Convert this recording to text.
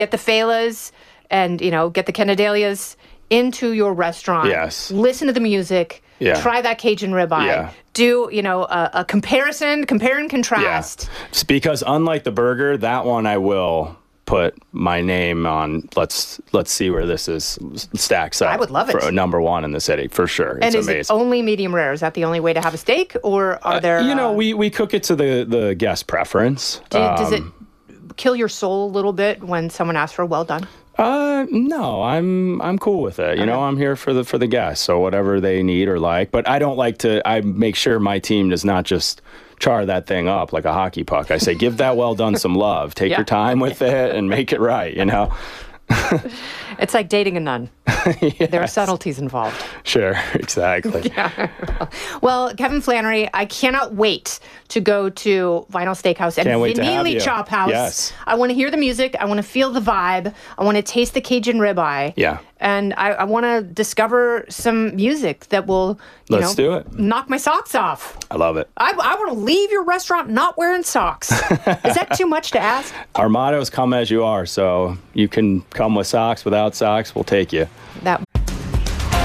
Get the Falas and, get the Canadelias into your restaurant. Yes. Listen to the music. Yeah. Try that Cajun ribeye. Yeah. Do, a compare and contrast. Yeah. It's because unlike the burger, that one I will put my name on. Let's see where this stacks up. I would love it. For number one in the city, for sure. It's amazing. It only medium rare? Is that the only way to have a steak, or are there? We cook it to the guest preference. Does it kill your soul a little bit when someone asks for well done? No, I'm cool with it. I'm here for the guests, so whatever they need or like. But I don't like to. I make sure my team does not just char that thing up like a hockey puck. I say, give that well done some love. Take your time with it and make it right. It's like dating a nun. Yes. There are subtleties involved. Sure, exactly. Yeah. Well, Kevin Flannery, I cannot wait to go to Vinyl Steakhouse and Vineely Chop House. Yes. I want to hear the music. I want to feel the vibe. I want to taste the Cajun ribeye. Yeah. And I want to discover some music that will, Let's do it. Knock my socks off. I love it. I want to leave your restaurant not wearing socks. Is that too much to ask? Our motto is come as you are, so you can come with socks, without socks, we'll take you. That